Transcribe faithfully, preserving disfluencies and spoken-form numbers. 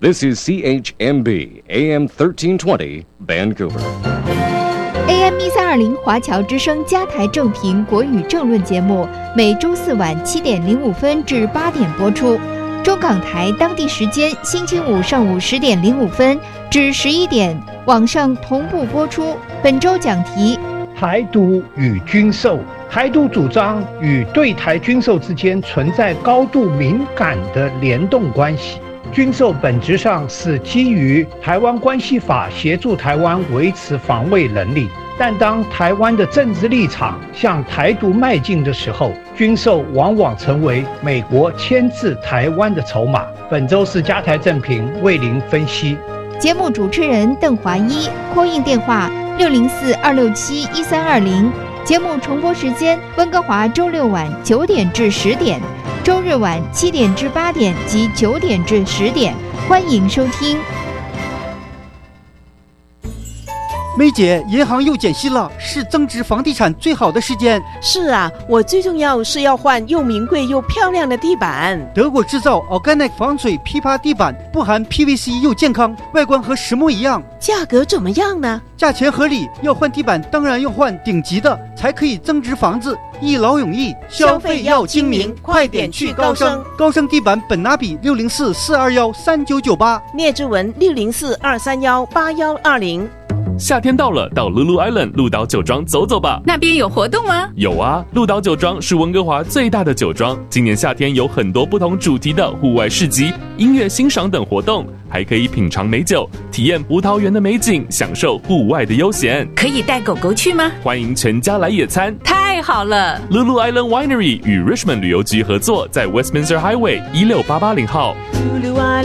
This is C H M B, A M thirteen twenty, Vancouver。A M 一三二零华侨之声加台正评国语政论节目，每周四晚七点零五分至八点播出。中港台当地时间星期五上午十点零五分至十一点，网上同步播出。本周讲题： 台独与军售。台独主张与对台军售之间存在高度敏感的联动关系。军售本质上是基于台湾关系法协助台湾维持防卫能力，但当台湾的政治立场向台独迈进的时候，军售往往成为美国牵制台湾的筹码。本周是加台正评为您分析。 节目主持人邓华一，call in电话六零四二六七一三二零。节目重播时间：温哥华周六晚九点至十点，周日晚七点至八点及九点至十点。欢迎收听。 梅姐，银行又减息了，是增值房地产最好的时间。 是啊，我最重要是要换又名贵又漂亮的地板。 德国制造 Organic 防水批发地板，不含 P V C 又健康，外观和实木一样。 价格怎么样呢？ 价钱合理，要换地板当然要换顶级的，才可以增值房子。一劳永逸， 消费要精明，快点去高升。 高升地板本拿比六零四四二幺三九九八， 聂志文六零四二三幺八幺二零。 夏天到了，到 Lulu Island 鹿岛酒庄走走吧。 那边有活动吗？ 有啊，鹿岛酒庄是温哥华最大的酒庄，今年夏天有很多不同主题的户外市集、音乐欣赏等活动，还可以品尝美酒，体验葡萄园的美景，享受户外的悠闲。 可以带狗狗去吗？ 欢迎全家来野餐。 太好了 ！Lulu Island Winery 与 Richmond 旅游局合作，在 Westminster Highway 一六八八零号。